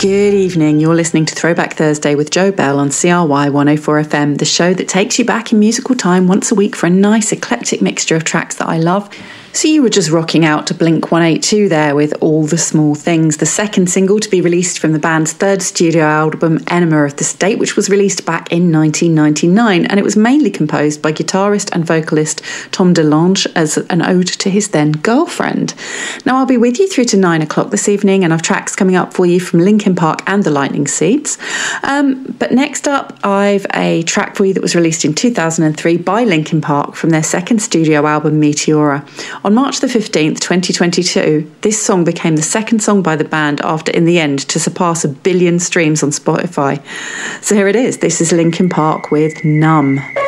Good evening. You're listening to Throwback Thursday with Joe Bell on CRY 104 FM, the show that takes you back in musical time once a week for a nice eclectic mixture of tracks that I love. So you were just rocking out to Blink 182 there with All the Small Things, the second single to be released from the band's third studio album, Enema of the State, which was released back in 1999, and it was mainly composed by guitarist and vocalist Tom DeLonge as an ode to his then girlfriend. Now I'll be with you through to 9 o'clock this evening, and I've tracks coming up for you from Linkin Park and the Lightning Seeds. But next up, I've a track for you that was released in 2003 by Linkin Park from their second studio album, Meteora. On March the 15th, 2022, this song became the second song by the band after In the End to surpass 1 billion streams on Spotify. So here it is. This is Linkin Park with Numb.